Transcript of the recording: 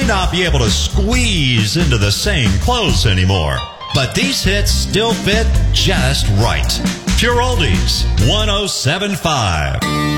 may not be able to squeeze into the same clothes anymore, but these hits still fit just right. Pure Oldies 107.5.